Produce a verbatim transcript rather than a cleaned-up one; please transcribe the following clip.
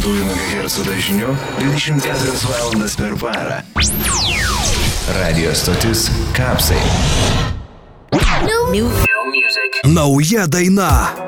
aštuonių megahercų dažniu dvidešimt keturias valandas per parą. Radio stotis Kapsai. New, new music. Nauja daina.